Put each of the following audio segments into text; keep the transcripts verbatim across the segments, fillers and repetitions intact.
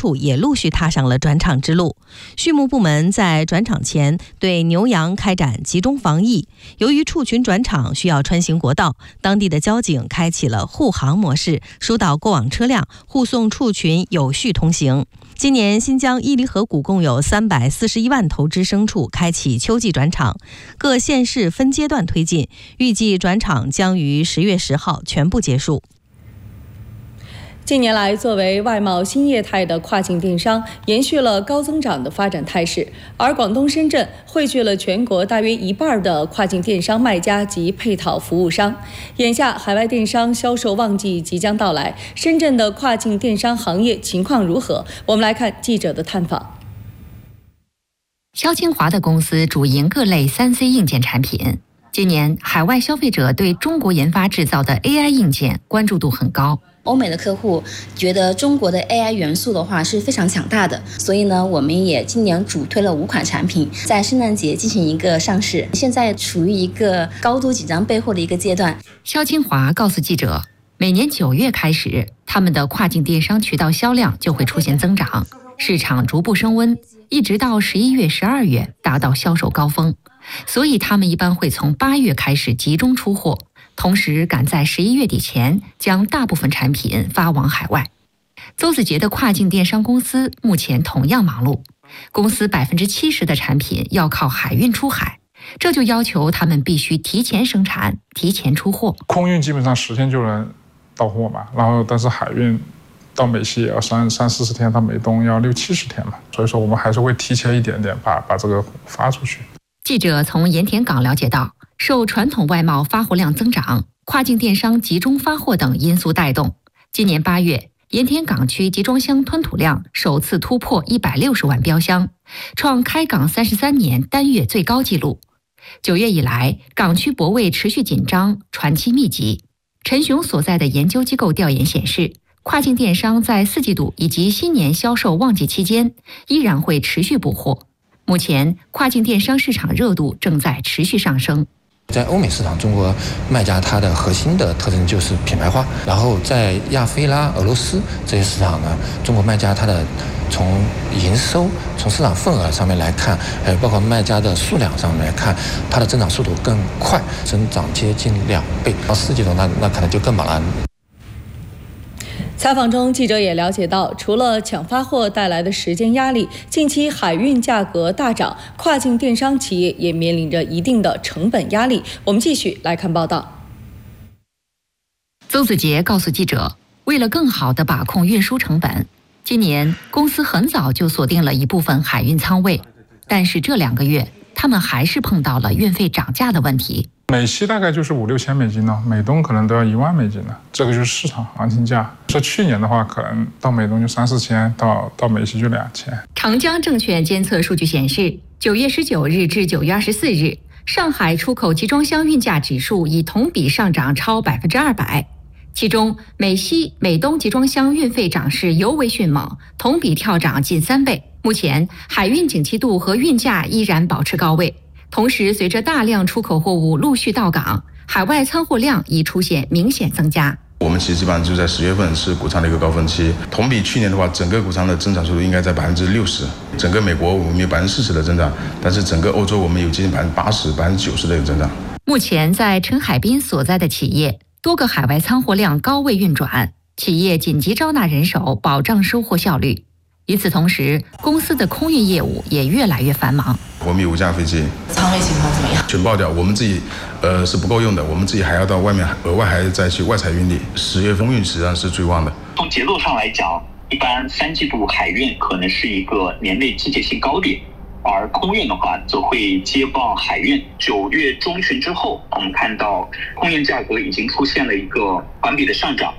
畜也陆续踏上了转场之路。畜牧部门在转场前对牛羊开展集中防疫，由于畜群转场需要穿行国道，当地的交警开启了护航模式，疏导过往车辆，护送畜群有序通行。今年新疆伊犁河谷共有三百四十一万头只牲畜开启秋季转场，各县市分阶段推进，预计转场将于十月十号全部结束。 近年来，作为外贸新业态的跨境电商延续了高增长的发展态势，而广东深圳汇聚了全国大约一半的跨境电商卖家及配套服务商。眼下海外电商销售旺季即将到来，深圳的跨境电商行业情况如何？我们来看记者的探访。 肖清华的公司主营各类 三 C 硬件产品。今年，海外消费者对中国研发制造的 A I 硬件关注度很高。 欧美的客户觉得中国的 A I 元素的话是非常强大的，所以呢，我们也今年主推了五款产品，在圣诞节进行一个上市，现在处于一个高度紧张备货的一个阶段。 肖清华告诉记者，每年九月开始，他们的跨境电商渠道销量就会出现增长，市场逐步升温，一直到十一月、十二月达到销售高峰。所以他们一般会从八月开始集中出货，同时赶在十一月底前将大部分产品发往海外。邹子杰的跨境电商公司目前同样忙碌，公司百分之七十的产品要靠海运出海，这就要求他们必须提前生产、提前出货。 空运基本上十天就能到货嘛，然后但是海运到美西也要三三四十天，到美东要六七十天嘛，所以说我们还是会提前一点点把把这个发出去。 记者从盐田港了解到，受传统外贸发货量增长、跨境电商集中发货等因素带动，今年八月，盐田港区集装箱吞吐量首次突破一百六十万标箱，创开港三十三年单月最高纪录。九月以来，港区泊位持续紧张，船期密集。陈雄所在的研究机构调研显示，跨境电商在四季度以及新年销售旺季期间，依然会持续补货。目前，跨境电商市场热度正在持续上升。 在欧美市场，中国卖家它的核心的特征就是品牌化，然后在亚非拉、俄罗斯这些市场呢，中国卖家它的从营收、从市场份额上面来看，还有包括卖家的数量上面来看，它的增长速度更快，增长接近两倍。到四季度那那可能就更猛了。 采访中，记者也了解到，除了抢发货带来的时间压力，近期海运价格大涨，跨境电商企业也面临着一定的成本压力。我们继续来看报道。 邹子杰告诉记者，为了更好地把控运输成本，今年公司很早就锁定了一部分海运仓位，但是这两个月，他们还是碰到了运费涨价的问题。 美西大概就是五六千美金呢，美东可能都要一万美金了，这个就是市场行情价。说去年的话，可能到美东就三四千，到到美西就两千。 长江证券监测数据显示，九月十九日至九月二十四日，上海出口集装箱运价指数以同比上涨超百分之二百。其中，美西、美东集装箱运费涨势尤为迅猛，同比跳涨近三倍。目前，海运景气度和运价依然保持高位。同时，随着大量出口货物陆续到港，海外仓货量已出现明显增加。 我们其实基本上就在十月份是谷仓的一个高峰期，同比去年的话，整个谷仓的增长速度应该在百分之六十。整个美国我们有百分之四十的增长，但是整个欧洲我们有接近百分之八十、百分之九十的一个增长。 目前在陈海滨所在的企业，多个海外仓货量高位运转，企业紧急招纳人手，保障收货效率。与此同时，公司的空运业务也越来越繁忙。 我们有五架飞机， 仓位情况怎么样？ 全爆掉，我们自己呃是不够用的，我们自己还要到外面额外还再去外采运力。十月风运实际上是最旺的。 从节奏上来讲，一般三季度海运可能是一个年内季节性高点，而空运的话则会接棒海运。九月中旬之后，我们看到空运价格已经出现了一个环比的上涨。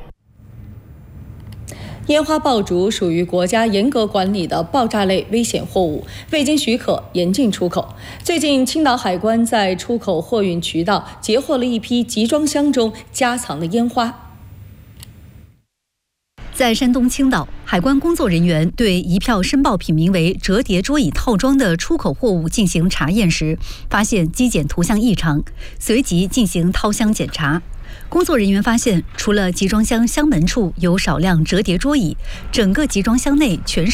烟花爆竹属于国家严格管理的爆炸类危险货物，未经许可严禁出口。最近，青岛海关在出口货运渠道截获了一批集装箱中夹藏的烟花。 在山东青岛，海关工作人员对一票申报品名为折叠桌椅套装的出口货物进行查验时，发现机检图像异常，随即进行掏箱检查。工作人员发现，除了集装箱箱门处有少量折叠桌椅，整个集装箱内全是